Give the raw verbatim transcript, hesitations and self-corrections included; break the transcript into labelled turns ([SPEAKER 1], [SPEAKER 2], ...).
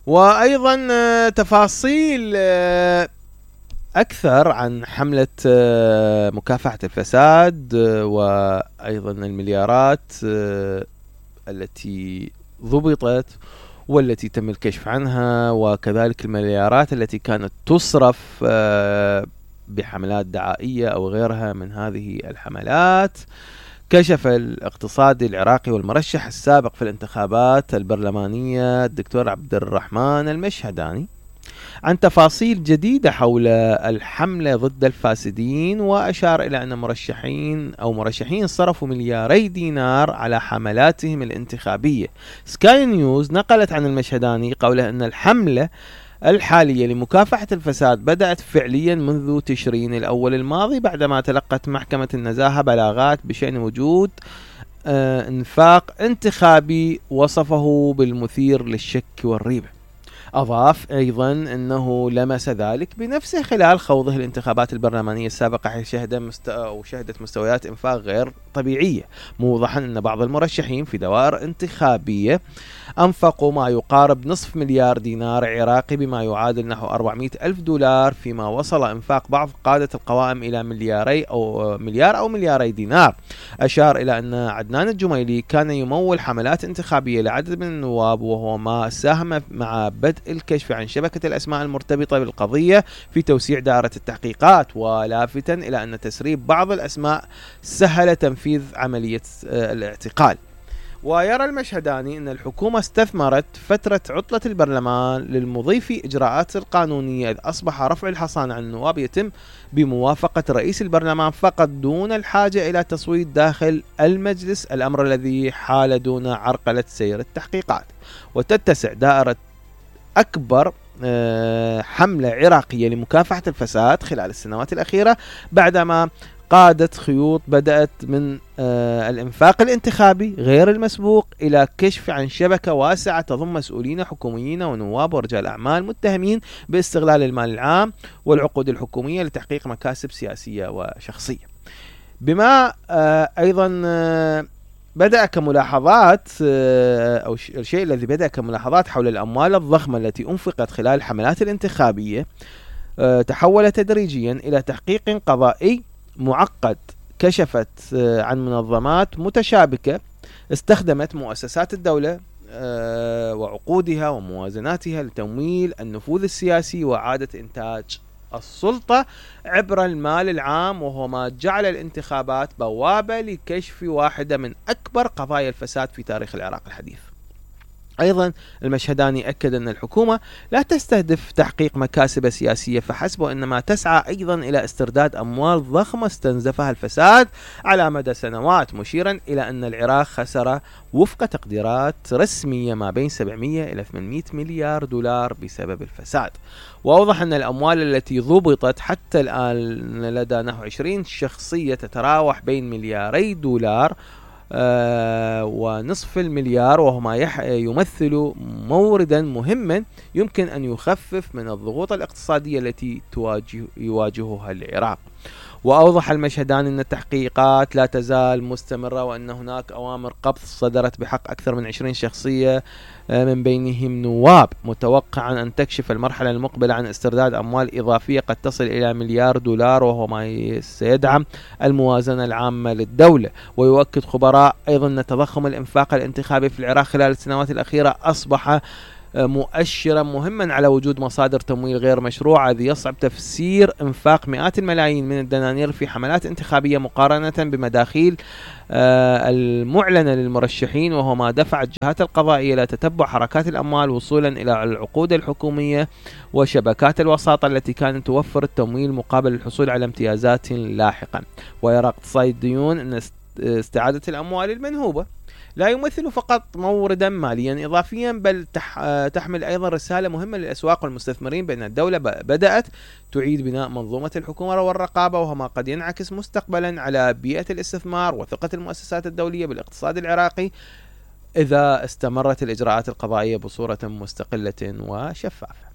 [SPEAKER 1] وأيضا تفاصيل أكثر عن حملة مكافحة الفساد وأيضا المليارات التي ضبطت والتي تم الكشف عنها، وكذلك المليارات التي كانت تصرف بحملات دعائية أو غيرها من هذه الحملات. كشف الاقتصادي العراقي والمرشح السابق في الانتخابات البرلمانية الدكتور عبد الرحمن المشهداني عن تفاصيل جديدة حول الحملة ضد الفاسدين، وأشار إلى أن مرشحين أو مرشحين صرفوا ملياري دينار على حملاتهم الانتخابية. سكاي نيوز نقلت عن المشهداني قوله أن الحملة الحالية لمكافحة الفساد بدأت فعليا منذ تشرين الأول الماضي، بعدما تلقت محكمة النزاهة بلاغات بشأن وجود آه انفاق انتخابي وصفه بالمثير للشك والريبة. أضاف أيضا أنه لمس ذلك بنفسه خلال خوضه الانتخابات البرلمانية السابقة، حيث شهد مست... أو شهدت مستويات إنفاق غير طبيعية، موضحا أن بعض المرشحين في دوائر انتخابية أنفقوا ما يقارب نصف مليار دينار عراقي بما يعادل نحو أربعمائة ألف دولار، فيما وصل إنفاق بعض قادة القوائم إلى ملياري أو مليار أو ملياري دينار. أشار إلى أن عدنان الجميلي كان يمول حملات انتخابية لعدد من النواب، وهو ما ساهم مع بدء الكشف عن شبكة الأسماء المرتبطة بالقضية في توسيع دائرة التحقيقات، ولافتا إلى أن تسريب بعض الأسماء سهل تنفيذ عملية الاعتقال. ويرى المشهداني أن الحكومة استثمرت فترة عطلة البرلمان للمضي في إجراءات القانونية، إذ أصبح رفع الحصانة عن النواب يتم بموافقة رئيس البرلمان فقط دون الحاجة إلى تصويت داخل المجلس، الأمر الذي حال دون عرقلة سير التحقيقات. وتتسع دائرة أكبر حملة عراقية لمكافحة الفساد خلال السنوات الأخيرة، بعدما قادت خيوط بدأت من الإنفاق الانتخابي غير المسبوق إلى كشف عن شبكة واسعة تضم مسؤولين حكوميين ونواب ورجال أعمال متهمين باستغلال المال العام والعقود الحكومية لتحقيق مكاسب سياسية وشخصية. بما أيضا بدأ كملاحظات أو الشيء الذي بدأ كملاحظات حول الأموال الضخمة التي أنفقت خلال الحملات الانتخابية تحول تدريجيا إلى تحقيق قضائي معقد، كشفت عن منظمات متشابكة استخدمت مؤسسات الدولة وعقودها وموازناتها لتمويل النفوذ السياسي وإعادة إنتاج السلطة عبر المال العام، وهو ما جعل الانتخابات بوابة لكشف واحدة من أكبر قضايا الفساد في تاريخ العراق الحديث. أيضا المشهداني أكد أن الحكومة لا تستهدف تحقيق مكاسب سياسية فحسب، وإنما تسعى أيضا إلى استرداد أموال ضخمة استنزفها الفساد على مدى سنوات، مشيرا إلى أن العراق خسر وفق تقديرات رسمية ما بين سبعمائة إلى ثمانمائة مليار دولار بسبب الفساد. وأوضح أن الأموال التي ضبطت حتى الآن لدى نحو عشرين شخصية تتراوح بين ملياري دولار آه ونصف المليار، وهو ما يمثل موردا مهما يمكن أن يخفف من الضغوط الاقتصادية التي تواجه يواجهها العراق. وأوضح المشهداني أن التحقيقات لا تزال مستمرة، وأن هناك أوامر قبض صدرت بحق أكثر من عشرين شخصية من بينهم نواب، متوقعا أن تكشف المرحلة المقبلة عن استرداد أموال إضافية قد تصل إلى مليار دولار، وهو ما سيدعم الموازنة العامة للدولة. ويؤكد خبراء أيضا أن تضخم الإنفاق الانتخابي في العراق خلال السنوات الأخيرة أصبح مؤشرا مهما على وجود مصادر تمويل غير مشروعة، الذي يصعب تفسير انفاق مئات الملايين من الدنانير في حملات انتخابية مقارنة بمداخيل المعلنة للمرشحين، وهو ما دفع الجهات القضائية إلى تتبع حركات الأموال وصولا إلى العقود الحكومية وشبكات الوساطة التي كانت توفر التمويل مقابل الحصول على امتيازات لاحقا. ويرى اقتصادي الديون أن استعادة الأموال المنهوبة لا يمثل فقط موردا ماليا إضافيا، بل تح تحمل أيضا رسالة مهمة للأسواق والمستثمرين بأن الدولة بدأت تعيد بناء منظومة الحكومة والرقابة، وهما قد ينعكس مستقبلا على بيئة الاستثمار وثقة المؤسسات الدولية بالاقتصاد العراقي إذا استمرت الإجراءات القضائية بصورة مستقلة وشفافة.